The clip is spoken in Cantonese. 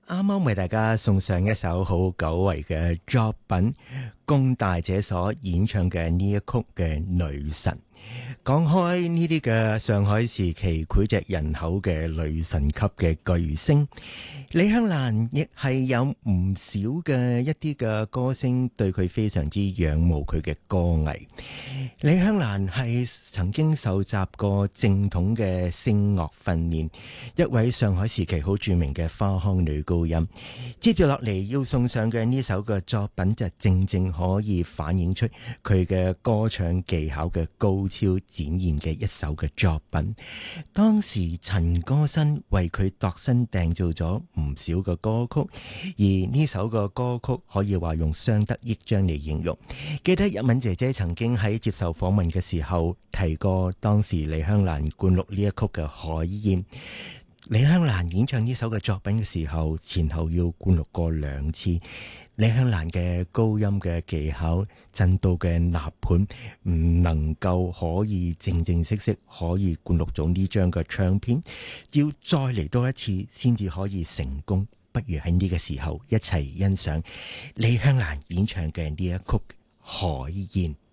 啱啱為大家送上一首好久違嘅作品，龔大姐所演唱嘅呢一曲嘅女神。講開呢啲嘅上海時期膾炙人口嘅女神級嘅巨星，李香蘭亦係有唔少嘅一啲嘅歌星對佢非常之仰慕佢嘅歌藝。李香蘭係曾經受習過正統嘅聲樂訓練，一位上海時期好著名嘅花腔女高音。接住落嚟要送上嘅呢首嘅作品就正正可以反映出佢嘅歌唱技巧嘅高超展現嘅一首嘅作品。當時陳歌辛為佢度身訂造咗唔少嘅歌曲，而呢首嘅歌曲可以話用相得益彰嚟形容。記得一敏姐姐曾經喺接受訪問嘅時候提過，當時李香蘭灌錄呢一曲嘅海燕。李香蘭演唱呢首嘅作品嘅時候，前後要灌錄過2次。李香蘭嘅高音嘅技巧、震到嘅吶盤，唔能夠可以正正式式可以灌錄到呢張嘅唱片，要再嚟多一次先至可以成功。不如喺呢個時候一齊欣賞李香蘭演唱嘅呢一曲《海燕》。